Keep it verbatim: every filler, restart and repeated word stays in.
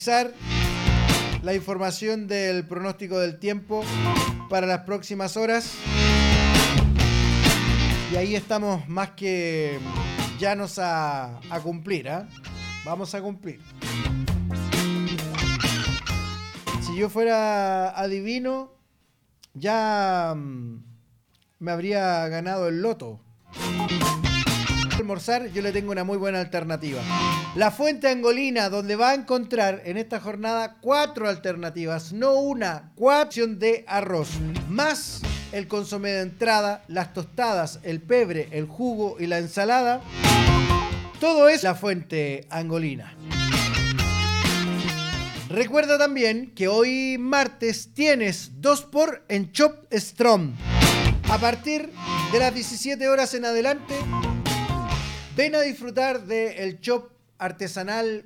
La información del pronóstico del tiempo para las próximas horas. Y ahí estamos más que llanos a, a cumplir, ¿eh? Vamos a cumplir. Si yo fuera adivino, ya mmm, me habría ganado el loto. Almorzar, yo le tengo una muy buena alternativa. La Fuente Angolina, donde va a encontrar en esta jornada cuatro alternativas, no una, cuatro de arroz, más el consomé de entrada, las tostadas, el pebre, el jugo y la ensalada. Todo es La Fuente Angolina. Recuerda también que hoy martes tienes dos por en Chop Strong. A partir de las diecisiete horas en adelante, ven a disfrutar del chop artesanal